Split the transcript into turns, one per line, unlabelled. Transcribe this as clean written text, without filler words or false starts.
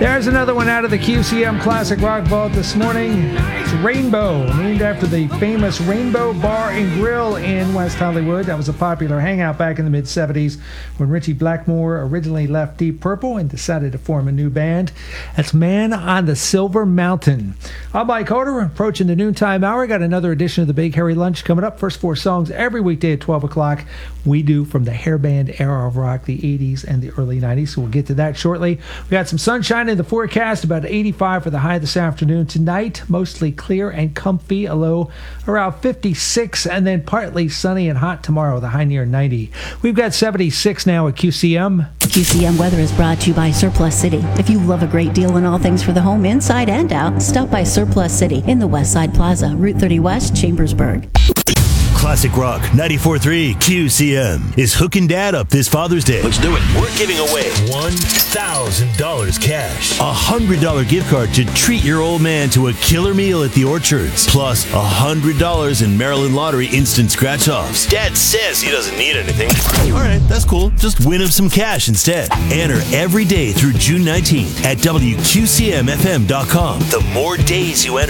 There's another one out of the QCM Classic Rock Vault this morning. It's Rainbow, named after the famous Rainbow Bar and Grill in West Hollywood. That was a popular hangout back in the mid-'70s when Ritchie Blackmore originally left Deep Purple and decided to form a new band. That's Man on the Silver Mountain. I'm Mike Carter, approaching the noontime hour. Got another edition of the Big Hairy Lunch coming up. First four songs every weekday at 12 o'clock. We do from the hairband era of rock, the 80s and the early 90s. So we'll get to that shortly. We got some sunshine in the forecast, about 85 for the high this afternoon. Tonight, mostly clear and comfy, a low around 56, and then partly sunny and hot tomorrow, the high near 90. We've got 76 now at QCM.
QCM Weather is brought to you by Surplus City. If you love a great deal on all things for the home, inside and out, stop by Surplus City in the West Side Plaza, Route 30 West, Chambersburg.
Classic Rock 94.3 QCM is hooking Dad up this Father's Day.
Let's do it. We're giving away
$1,000 cash, a $100 gift card to treat your old man to a killer meal at the Orchards, plus $100 in Maryland Lottery instant scratch-offs.
Dad says he doesn't need anything.
All right, that's cool. Just win him some cash instead. Enter every day through June 19th at WQCMFM.com.
The more days you enter,